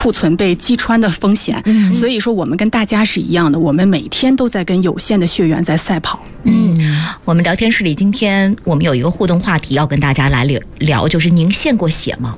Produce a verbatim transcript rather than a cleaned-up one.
库存被击穿的风险。嗯，所以说我们跟大家是一样的，我们每天都在跟有限的血源在赛跑。 嗯，我们聊天室里今天我们有一个互动话题要跟大家来聊，就是您献过血吗？